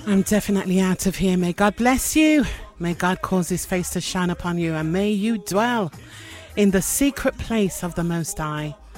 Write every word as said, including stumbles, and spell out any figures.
I'm definitely out of here. May God bless you. May God cause his face to shine upon you, and may you dwell in the secret place of the Most High.